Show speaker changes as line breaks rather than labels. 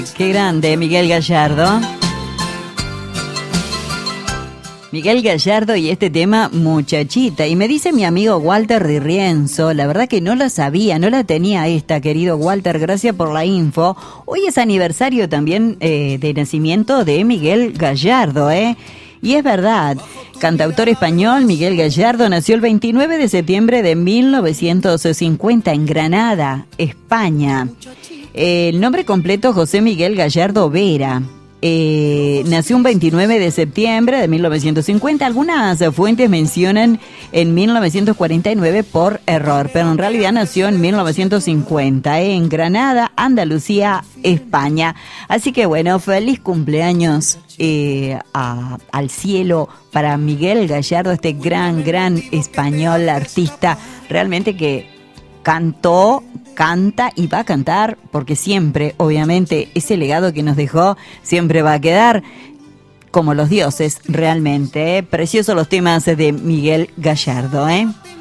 Qué grande, Miguel Gallardo. Miguel Gallardo y este tema, Muchachita. Y me dice mi amigo Walter Di Rienzo, la verdad que no la sabía, no la tenía esta, querido Walter, gracias por la info. Hoy es aniversario también de nacimiento de Miguel Gallardo, Y es verdad, cantautor español Miguel Gallardo nació el 29 de septiembre de 1950 en Granada, España. El nombre completo José Miguel Gallardo Vera. Nació un 29 de septiembre de 1950. Algunas fuentes mencionan en 1949 por error, pero en realidad nació en 1950 en Granada, Andalucía, España. Así que bueno, feliz cumpleaños al cielo para Miguel Gallardo, este gran español artista, realmente que cantó, canta y va a cantar, porque siempre, obviamente, ese legado que nos dejó siempre va a quedar como los dioses, realmente. Preciosos los temas de Miguel Gallardo,